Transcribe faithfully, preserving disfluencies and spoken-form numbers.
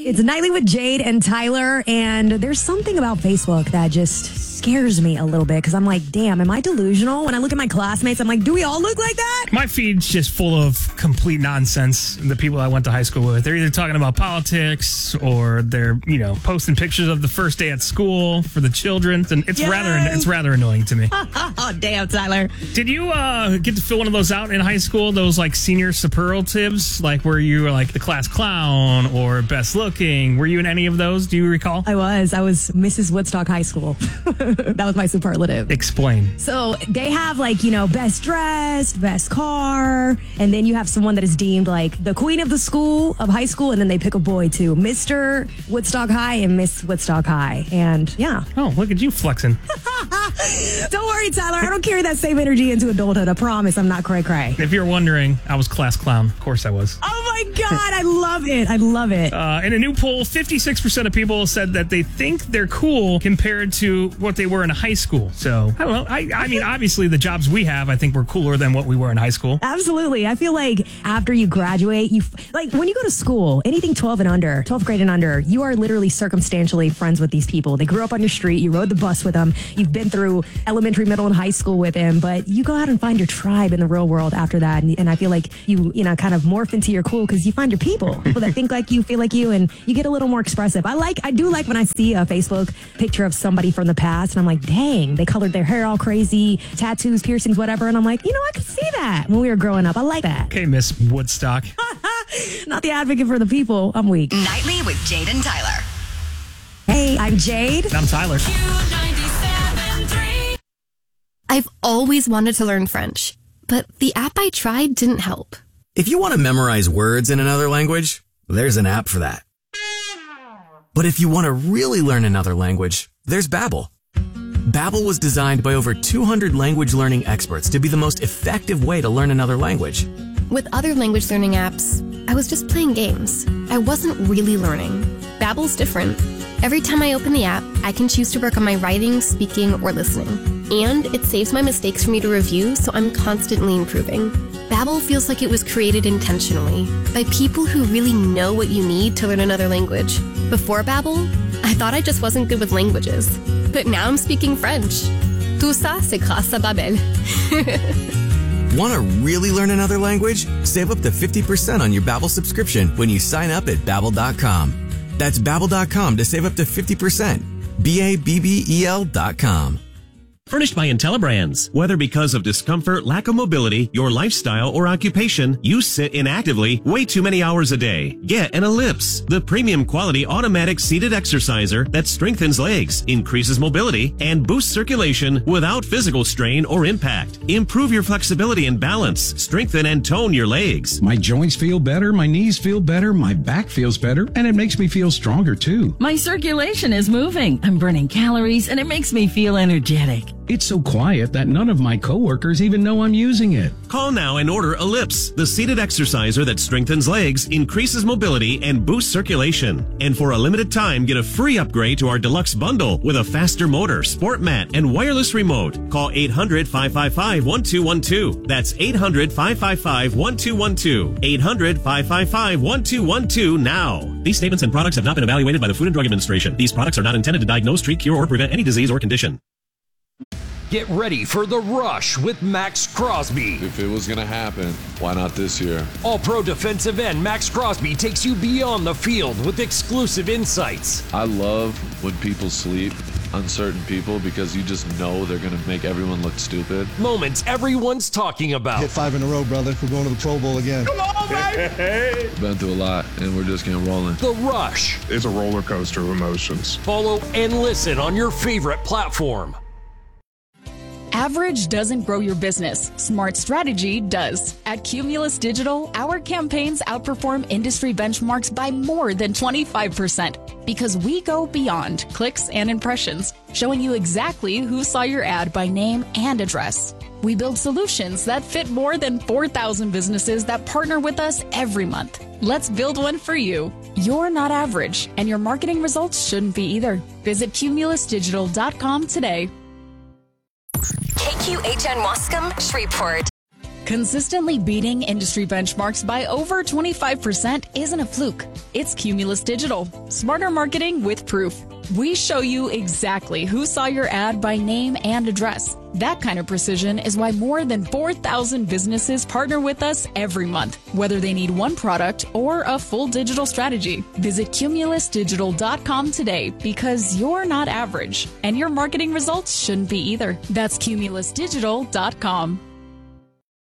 It's Nightly with Jade and Tyler, and there's something about Facebook that just scares me a little bit because I'm like, damn, am I delusional? When I look at my classmates, I'm like, do we all look like that? My feed's just full of complete nonsense. The people I went to high school with, they're either talking about politics or they're, you know, posting pictures of the first day at school for the children. And it's Yes. rather it's rather annoying to me. Oh, damn, Tyler. Did you uh, get to fill one of those out in high school? Those like senior superlatives, like where you were like the class clown or best looking? Were you in any of those? Do you recall? I was. I was Missus Woodstock High School. That was my superlative. Explain. So they have like, you know, best dress, best car, and then you have someone that is deemed like the queen of the school, of high school, and then they pick a boy too. Mister Woodstock High and Miss Woodstock High. And yeah. Oh, look at you flexing. Don't worry, Tyler. I don't carry that same energy into adulthood. I promise I'm not cray cray. If you're wondering, I was class clown. Of course I was. Oh my God, I love it. I love it. Uh, in a new poll, fifty-six percent of people said that they think they're cool compared to what they were in high school. So, I don't know. I, I mean, obviously, the jobs we have, I think we're cooler than what we were in high school. Absolutely. I feel like after you graduate, you like when you go to school, anything twelve and under, twelfth grade and under, you are literally circumstantially friends with these people. They grew up on your street. You rode the bus with them. You've been through elementary, middle, and high school with them. But you go out and find your tribe in the real world after that. And, and I feel like you, you know, kind of morph into your cool because you find your people, people that think like you, feel like you, and you get a little more expressive. I like, I do like when I see a Facebook picture of somebody from the past and I'm like, dang, they colored their hair all crazy, tattoos, piercings, whatever. And I'm like, you know, I could see that when we were growing up. I like that. Okay, Miss Woodstock. Not the advocate for the people. I'm weak. Nightly with Jade and Tyler. Hey, I'm Jade. I'm Tyler. I've always wanted to learn French, but the app I tried didn't help. If you want to memorize words in another language, there's an app for that. But if you want to really learn another language, there's Babbel. Babbel was designed by over two hundred language learning experts to be the most effective way to learn another language. With other language learning apps, I was just playing games. I wasn't really learning. Babbel's different. Every time I open the app, I can choose to work on my writing, speaking, or listening. And it saves my mistakes for me to review, so I'm constantly improving. Babbel feels like it was created intentionally by people who really know what you need to learn another language. Before Babbel, I thought I just wasn't good with languages. But now I'm speaking French. Tout ça, c'est grâce à Babbel. Want to really learn another language? Save up to fifty percent on your Babbel subscription when you sign up at Babbel dot com. That's Babbel dot com to save up to fifty percent. B A B B E L dot com. Furnished by IntelliBrands. Whether because of discomfort, lack of mobility, your lifestyle, or occupation, you sit inactively way too many hours a day. Get an Ellipse, the premium quality automatic seated exerciser that strengthens legs, increases mobility, and boosts circulation without physical strain or impact. Improve your flexibility and balance. Strengthen and tone your legs. My joints feel better, my knees feel better, my back feels better, and it makes me feel stronger too. My circulation is moving. I'm burning calories, and it makes me feel energetic. It's so quiet that none of my coworkers even know I'm using it. Call now and order Ellipse, the seated exerciser that strengthens legs, increases mobility, and boosts circulation. And for a limited time, get a free upgrade to our deluxe bundle with a faster motor, sport mat, and wireless remote. Call eight hundred, five five five, one two one two. That's eight hundred, five five five, one two one two. eight hundred, five five five, one two one two now. These statements and products have not been evaluated by the Food and Drug Administration. These products are not intended to diagnose, treat, cure, or prevent any disease or condition. Get ready for The Rush with Max Crosby. If it was going to happen, why not this year? All-pro defensive end Max Crosby takes you beyond the field with exclusive insights. I love when people sleep, uncertain people, because you just know they're going to make everyone look stupid. Moments everyone's talking about. Hit five in a row, brother. We're going to the Pro Bowl again. Come on, baby! Been through a lot, and we're just getting rolling. The Rush. It's a roller coaster of emotions. Follow and listen on your favorite platform. Average doesn't grow your business. Smart strategy does. At Cumulus Digital, our campaigns outperform industry benchmarks by more than twenty-five percent because we go beyond clicks and impressions, showing you exactly who saw your ad by name and address. We build solutions that fit more than four thousand businesses that partner with us every month. Let's build one for you. You're not average, and your marketing results shouldn't be either. Visit cumulus digital dot com today. K Q H N Wascom, Shreveport. Consistently beating industry benchmarks by over twenty-five percent isn't a fluke. It's Cumulus Digital. Smarter marketing with proof. We show you exactly who saw your ad by name and address. That kind of precision is why more than four thousand businesses partner with us every month, whether they need one product or a full digital strategy. Visit cumulus digital dot com today because you're not average, and your marketing results shouldn't be either. That's cumulus digital dot com.